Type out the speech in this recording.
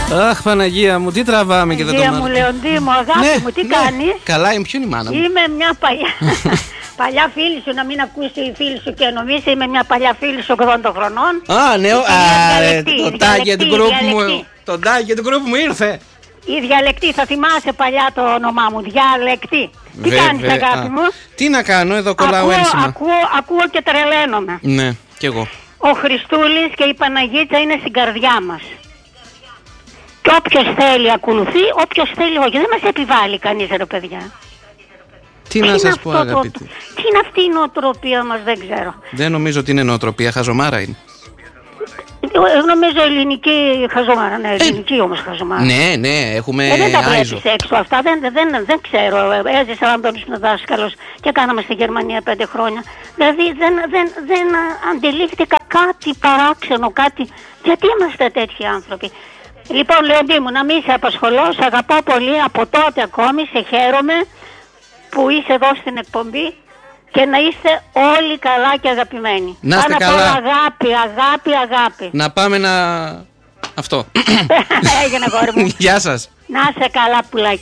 Αχ, Παναγία μου, τι τραβάμε και δεν το μάθαμε. μου, Λεοντή μου, αγάπη μου, τι κάνεις? Καλά, είμαι, ποιο είναι η μάνα μου? Είμαι μια παλιά φίλη σου, να μην ακούσει η φίλη σου και νομίζει, είμαι μια παλιά φίλη σου 80 χρονών. Α, ναι, το τάγια του γκρουπ μου ήρθε. Η διαλεκτή, θα θυμάσαι παλιά το όνομά μου, διαλεκτή. Τι κάνεις, αγάπη μου? Τι να κάνω, εδώ κολλάω ένσημα. Ακούω και τρελαίνομαι. Ναι, κι εγώ. Ο Χριστούλης και η Παναγίτσα είναι στην καρδιά μας. Και όποιος θέλει ακολουθεί, όποιος θέλει όχι. Δεν μας επιβάλλει κανείς, ρε παιδιά. Τι να σας πω, αγαπητοί. Τι είναι αυτή η νοοτροπία μας, δεν ξέρω. Δεν νομίζω ότι είναι νοοτροπία, χαζομάρα είναι. Νομίζω ελληνική χαζομάρα, ναι, ελληνική όμως χαζομάρα. Ναι, έχουμε δεν τα άιζο. βλέπεις έξω αυτά, δεν ξέρω. Έζησα να τον ήσουν δάσκαλος και κάναμε στη Γερμανία 5 χρόνια. Δηλαδή δεν αντιλήφθηκα κάτι παράξενο, κάτι. Γιατί είμαστε τέτοιοι άνθρωποι? Λοιπόν, Λεοντή μου, να μην σε απασχολώ, σε αγαπώ πολύ από τότε ακόμη, σε χαίρομαι που είσαι εδώ στην εκπομπή. Και να είστε όλοι καλά και αγαπημένοι. Να είστε καλά. Αγάπη. Να πάμε να... Αυτό. Έγινε, αγόρι μου. Γεια σας. Να είστε καλά, πουλάκι.